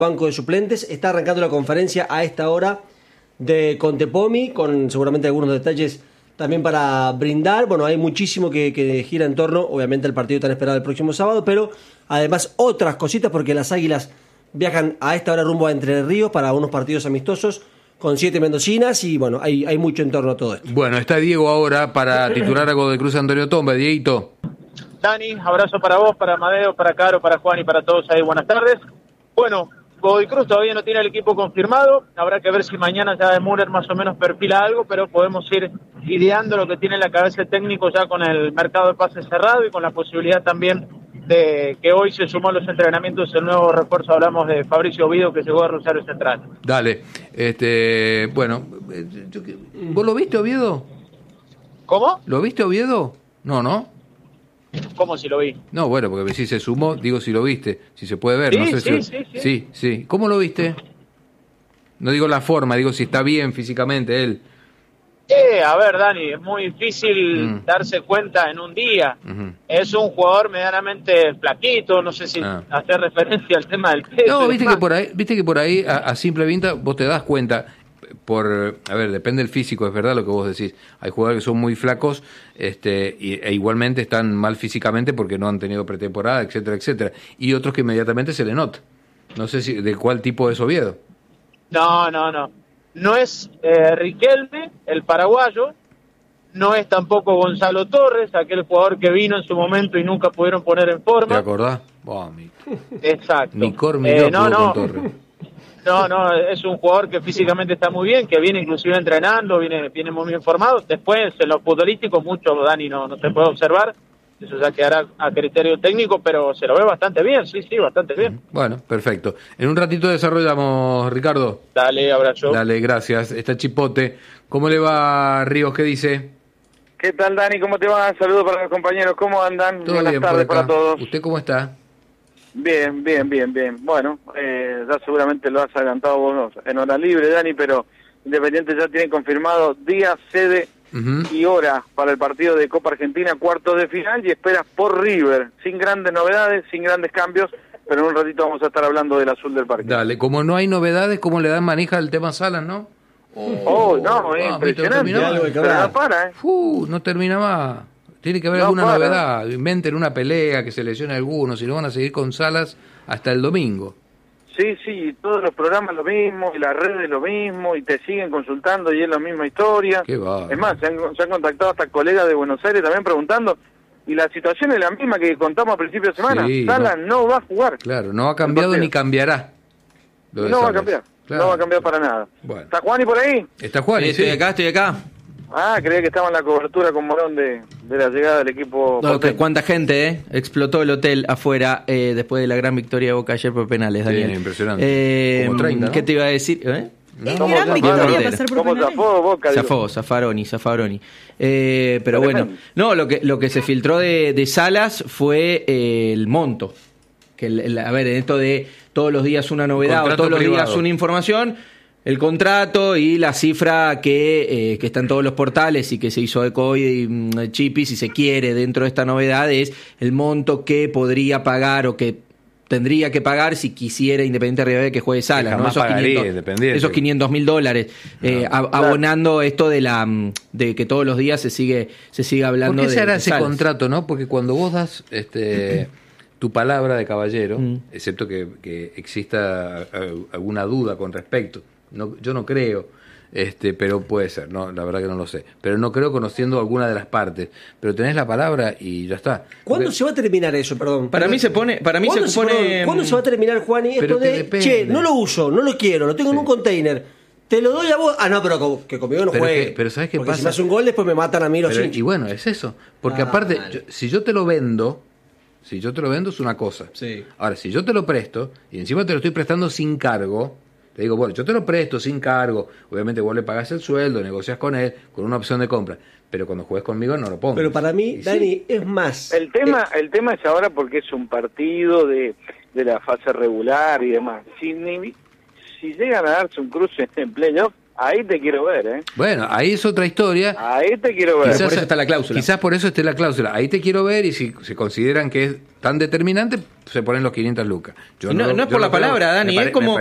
banco de suplentes. Está arrancando la conferencia a esta hora de Contepomi, con seguramente algunos detalles también para brindar. Bueno, hay muchísimo que gira en torno, obviamente, al partido tan esperado el próximo sábado, pero además otras cositas, porque las Águilas viajan a esta hora rumbo a Entre Ríos para unos partidos amistosos con 7 mendocinas y bueno, hay mucho en torno a todo esto. Bueno, está Diego ahora para titular a Godoy Cruz Antonio Tomba. Dieguito. Dani, abrazo para vos, para Amadeo, para Caro, para Juan y para todos ahí. Buenas tardes. Bueno, Godoy Cruz todavía no tiene el equipo confirmado. Habrá que ver si mañana ya de Müller más o menos perfila algo, pero podemos ir ideando lo que tiene en la cabeza el técnico ya con el mercado de pases cerrado y con la posibilidad también de que hoy se sumó a los entrenamientos el nuevo refuerzo. Hablamos de Fabricio Oviedo, que llegó a Rosario Central. Dale. Bueno, ¿vos lo viste, Oviedo? ¿Cómo? ¿Lo viste, Oviedo? No. ¿Cómo si lo vi? No, bueno, porque si se sumó, digo si lo viste, si se puede ver. Sí, no sé sí. ¿Cómo lo viste? No digo la forma, digo si está bien físicamente él. A ver, Dani, es muy difícil darse cuenta en un día. Uh-huh. Es un jugador medianamente flaquito, no sé si hacer referencia al tema del peso. No, viste que por ahí a simple vista vos te das cuenta. Depende del físico, es verdad lo que vos decís. Hay jugadores que son muy flacos e igualmente están mal físicamente porque no han tenido pretemporada, etcétera, etcétera. Y otros que inmediatamente se le nota. No sé de cuál tipo es Oviedo. No. No es Riquelme, el paraguayo. No es tampoco Gonzalo Torres, aquel jugador que vino en su momento y nunca pudieron poner en forma. ¿Te acordás? Exacto. Ni Cormillot con Torres. No, es un jugador que físicamente está muy bien, que viene inclusive entrenando, viene muy bien formado. Después, en lo futbolístico, mucho, Dani, no se puede observar. Eso ya quedará a criterio técnico, pero se lo ve bastante bien, sí, bastante bien. Bueno, perfecto. En un ratito desarrollamos, Ricardo. Dale, abrazo. Dale, gracias. Está Chipote. ¿Cómo le va, Ríos? ¿Qué dice? ¿Qué tal, Dani? ¿Cómo te va? Saludos para los compañeros. ¿Cómo andan? Buenas tardes para todos. ¿Usted cómo está? Bien. Bueno, ya seguramente lo has adelantado vos en hora libre, Dani, pero Independiente ya tiene confirmado día, sede y hora para el partido de Copa Argentina, cuartos de final, y esperas por River, sin grandes novedades, sin grandes cambios, pero en un ratito vamos a estar hablando del azul del parque. Dale, como no hay novedades, ¿cómo le dan manija al tema Salas, no? Impresionante. No para, no termina más. Tiene que haber alguna novedad. Inventen una pelea, que se lesione alguno, si no van a seguir con Salas hasta el domingo. Sí, todos los programas lo mismo, y las redes lo mismo, y te siguen consultando y es la misma historia. Qué va. Es más, se han contactado hasta colegas de Buenos Aires también preguntando, y la situación es la misma que contamos a principio de semana. Sí, Salas no va a jugar. Claro, no ha cambiado ni cambiará. No va a cambiar, claro. No va a cambiar para nada. Bueno. ¿Está Juan y por ahí? Está Juan, sí. Estoy acá. Creía que estaba en la cobertura con Morón de la llegada del equipo. No, cuánta gente, explotó el hotel afuera después de la gran victoria de Boca ayer por penales, Daniel. Sí, impresionante. Como 30, ¿no? ¿Qué te iba a decir? ¿Cómo zafó Boca? Zaffaroni. Pero bueno, no, lo que se filtró de Salas fue el monto. Que en esto de todos los días una novedad o todos los días una información. El contrato y la cifra que está en todos los portales y que se hizo eco hoy y Chipi, si se quiere, dentro de esta novedad, es el monto que podría pagar o que tendría que pagar si quisiera Independiente Rivadavia que juegue Salas, ¿no? Esos $500,000, abonando esto de que todos los días se sigue hablando de ¿por qué se hará ese Salas? Contrato, no? Porque cuando vos das tu palabra de caballero, excepto que exista alguna duda con respecto. No, yo no creo, pero puede ser, no, la verdad que no lo sé. Pero no creo conociendo alguna de las partes. Pero tenés la palabra y ya está. ¿Cuándo se va a terminar eso, perdón? Para mí se pone... ¿Cuándo se va a terminar, Juan, y esto de, che, no lo uso, no lo quiero, lo tengo en un container, te lo doy a vos? No, pero que conmigo no juegue. Pero ¿sabés qué porque pasa? Si me hace un gol, después me matan a mí los hinchas. Y bueno, es eso. Porque aparte, si yo te lo vendo es una cosa. Sí. Ahora, si yo te lo presto, y encima te lo estoy prestando sin cargo... Te digo, bueno, yo te lo presto sin cargo, obviamente vos le pagás el sueldo, negocias con él, con una opción de compra, pero cuando juegues conmigo no lo pongas. Pero para mí, Dani, es más... El tema es ahora porque es un partido de la fase regular y demás. Si llegan a darse un cruce en playoff, Ahí te quiero ver, ¿eh? Bueno, ahí es otra historia. Ahí te quiero ver. Quizás, por eso está la cláusula. Quizás por eso esté la cláusula. Ahí te quiero ver y si se consideran que es tan determinante, se ponen los 500 lucas. No es por la palabra, Dani, es como...